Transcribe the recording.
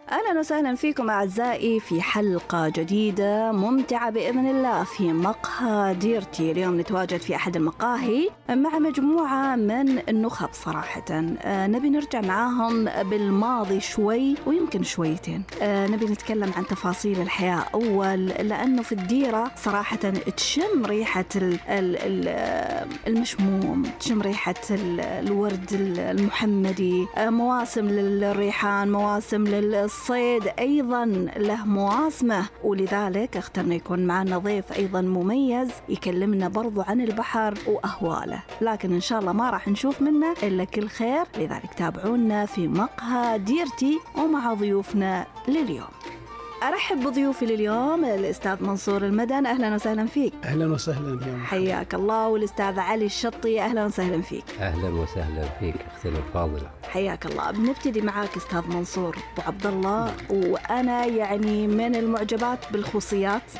أهلا وسهلا فيكم أعزائي في حلقة جديدة ممتعة بإذن الله في مقهى ديرتي. اليوم نتواجد في أحد المقاهي مع مجموعة من النخب صراحة. نبي نرجع معاهم بالماضي شوي ويمكن شويتين. نبي نتكلم عن تفاصيل الحياة أول، لأنه في الديرة صراحة تشم ريحة المشموم، تشم ريحة الورد المحمدي، مواسم للريحان، مواسم الصيد أيضا له مواسمه، ولذلك اخترنا يكون معنا ضيف أيضا مميز يكلمنا برضو عن البحر وأهواله، لكن إن شاء الله ما راح نشوف منه إلا كل خير. لذلك تابعونا في مقهى ديرتي ومع ضيوفنا لليوم. أرحب بضيوفي لليوم الأستاذ منصور المدن، أهلا وسهلا فيك. أهلا وسهلا يا حياك الله. والأستاذ علي الشطي، أهلا وسهلا فيك. أهلا وسهلا فيك أختنا الفاضلة. حياك الله. بنبتدي معاك أستاذ منصور أبو عبد الله، وأنا يعني من المعجبات بالخصوصيات